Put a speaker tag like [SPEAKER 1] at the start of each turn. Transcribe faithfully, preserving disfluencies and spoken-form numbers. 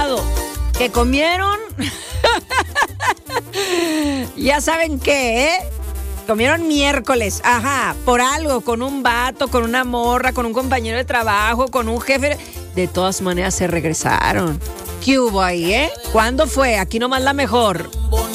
[SPEAKER 1] pasado, que comieron, ya saben qué, ¿eh? Comieron miércoles, ajá, por algo, con un vato, con una morra, con un compañero de trabajo, con un jefe. De todas maneras se regresaron. ¿Qué hubo ahí, eh? ¿Cuándo fue? Aquí nomás la mejor.